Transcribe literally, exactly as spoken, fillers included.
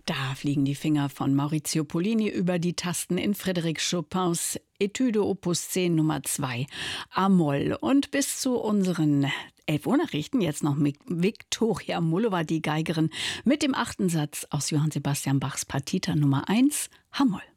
Da fliegen die Finger von Maurizio Pollini über die Tasten in Frédéric Chopins Etüde Opus zehn Nummer zwei A-Moll. Und bis zu unseren elf Uhr Nachrichten jetzt noch mit Viktoria Mullova, die Geigerin, mit dem achten Satz aus Johann Sebastian Bachs Partita Nummer eins H-Moll.